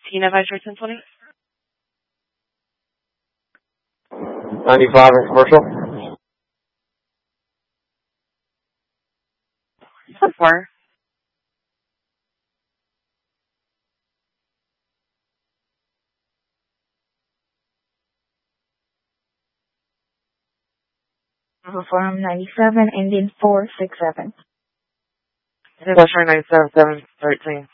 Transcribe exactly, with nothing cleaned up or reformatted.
Tina Vice ten twenty. ninety-five in commercial. So far. Farm ninety-seven, ending four six seven. Western nine seven seven thirteen.